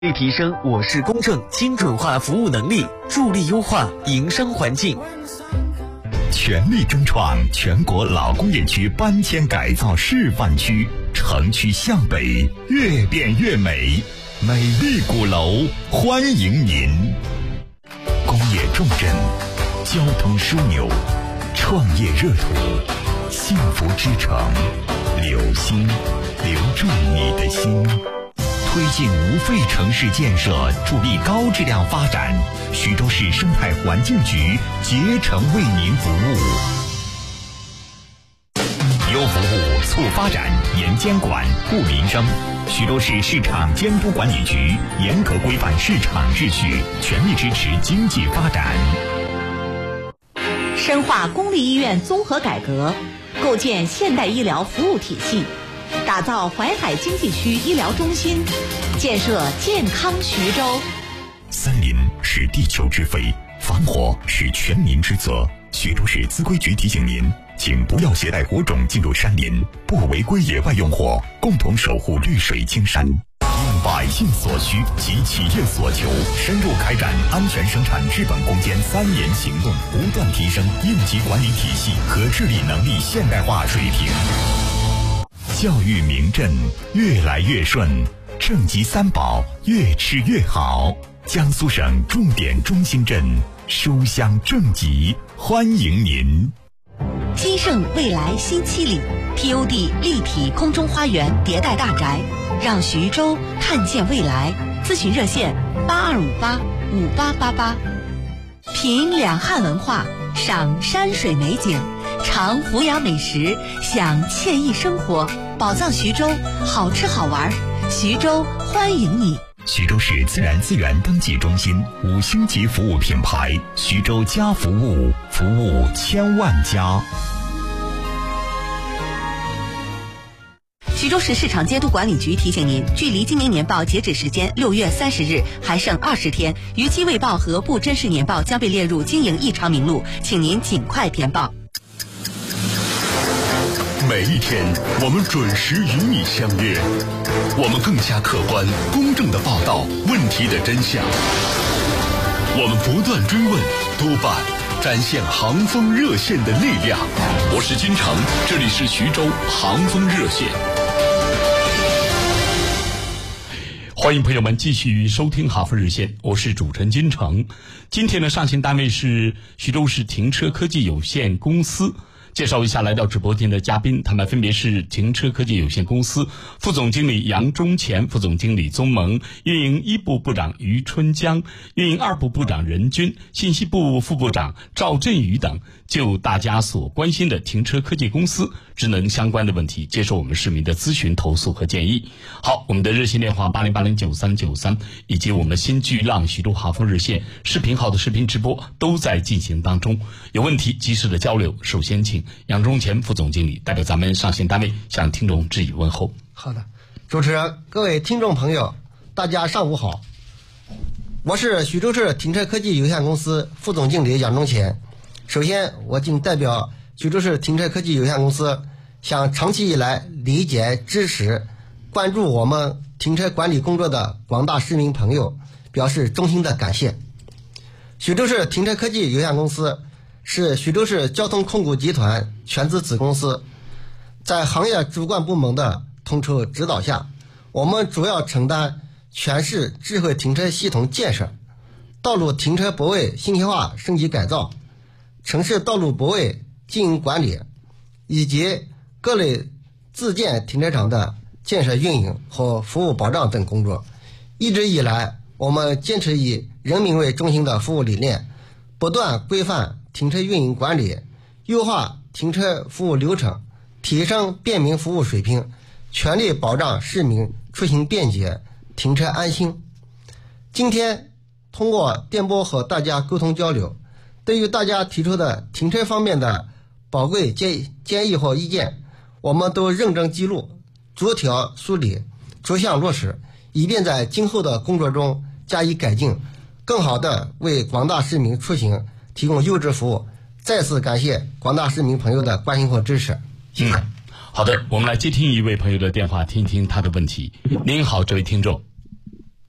提升我市公证精准化服务能力，助力优化营商环境。 全力争创全国老工业区搬迁改造示范区，城区向北，越变越美，美丽鼓楼欢迎您。工业重镇，交通枢纽，创业热土，幸福之城，留心，留住你的心。推进无废城市建设，助力高质量发展。徐州市生态环境局竭诚为您服务。优服务促发展，严监管护民生。徐州市市场监督管理局严格规范市场秩序，全力支持经济发展。 深化公立医院综合改革，构建现代医疗服务体系，打造淮海经济区医疗中心，建设健康徐州。 森林是地球之肺，防火是全民之责。徐州市资规局提醒您，请不要携带火种进入山林，不违规野外用火，共同守护绿水青山。应百姓所需及企业所求，深入开展安全生产治本攻坚3年行动，不断提升应急管理体系和治理能力现代化水平。教育名镇越来越顺，正极三宝越吃越好。江苏省重点中心镇书香正极，欢迎您。 金盛未来新7里 TOD 立体空中花园迭代大宅，让徐州看见未来。咨询热线82585888。品两汉文化，赏山水美景，尝阜阳美食，享惬意生活，宝藏徐州，好吃好玩，徐州欢迎你。 徐州市自然资源登记中心5星级服务品牌，徐州家服务，服务千万家。 徐州市市场监督管理局提醒您，距离今年年报截止时间6月30日还剩20天，逾期未报和不真实年报将被列入经营异常名录，请您尽快填报。 每一天，我们准时与你相约，我们更加客观、公正地报道问题的真相。我们不断追问、督办，展现航风热线的力量。我是金城，这里是徐州航风热线。 欢迎朋友们继续收听航风热线，我是主持人金城。今天的上线单位是徐州市停车科技有限公司。介绍一下来到直播间的嘉宾，他们分别是停车科技有限公司副总经理杨忠乾、副总经理宗萌、运营1部部长于春江、运营2部部长任军、信息部副部长赵振宇等，就大家所关心的停车科技公司职能相关的问题，接受我们市民的咨询、投诉和建议。好，我们的热线电话80809393，以及我们新巨浪徐州航风热线视频号的视频直播都在进行当中，有问题及时的交流。首先请杨忠乾副总经理代表咱们上线单位向听众致以问候。 好的，主持人，各位听众朋友，大家上午好，我是徐州市停车科技有限公司副总经理杨忠乾。首先，我谨代表徐州市停车科技有限公司，向长期以来理解、支持、关注我们停车管理工作的广大市民朋友表示衷心的感谢。徐州市停车科技有限公司是徐州市交通控股集团全资子公司，在行业主管部门的统筹指导下，我们主要承担全市智慧停车系统建设、道路停车泊位信息化升级改造、城市道路泊位经营管理以及各类自建停车场的建设运营和服务保障等工作。一直以来，我们坚持以人民为中心的服务理念，不断规范停车运营管理，优化停车服务流程，提升便民服务水平，全力保障市民出行便捷、停车安心。今天通过电波和大家沟通交流，对于大家提出的停车方面的宝贵建议和意见，我们都认真记录，逐条梳理，逐项落实，以便在今后的工作中加以改进，更好地为广大市民出行提供优质服务。再次感谢广大市民朋友的关心和支持，谢谢。 好的，我们来接听一位朋友的电话，听听他的问题。您好，这位听众。